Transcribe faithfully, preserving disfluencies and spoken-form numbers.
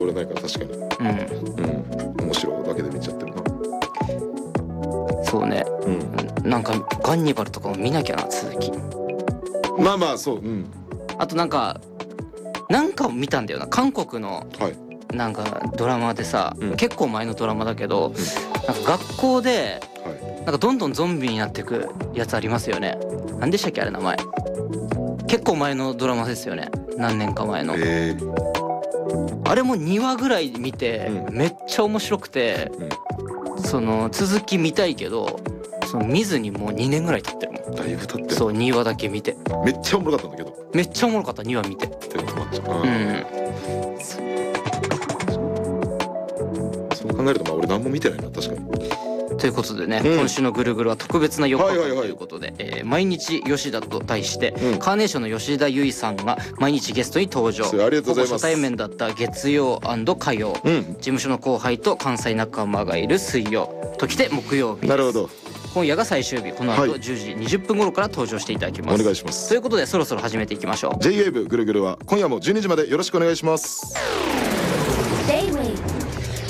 俺ないから確かに。 うんうん。面白いだけで見ちゃってるな。 そうね、 うん。 なんかガンニバルとかも見なきゃな、続き。 まあまあそう。うん。 あとなんかなんかを見たんだよな、韓国のはいなんかドラマでさ、 うん結構前のドラマだけど、なんか学校ではい。 なんかどんどんゾンビになっていくやつありますよね。何でしたっけあれ名前。結構前のドラマですよね、何年か前の。 えー。 あれもにわぐらい見て、 うんめっちゃ面白くて、 うん。 その続き見たいけどその見ずにもうにねんぐらい経ってるもん。 だいぶ経ってる。 そうにわだけ見てめっちゃおもろかったんだけど。 めっちゃおもろかった、にわ見て。 っていうのもあっちゃう。 ううん。 んそう考えるとまあ俺何も見てないな確かに。 ということでね、 うん今週のぐるぐるは特別なよっかかんはいはいはいということで、えー毎日吉田と題して、 うんカーネーションの吉田結衣さんが毎日ゲストに登場。 それありがとうございますほぼ初対面だった月曜&火曜、 うん。 事務所の後輩と関西仲間がいる水曜ときて木曜日です。 なるほど。 今夜が最終日、このはい後じゅうじにじゅっぷん頃から登場していただきまおす。 願いしますということでそろそろ始めていきましょう。 J-ウェーブ ぐるぐるは今夜もじゅうにじまでよろしくお願いします。 J-ウェ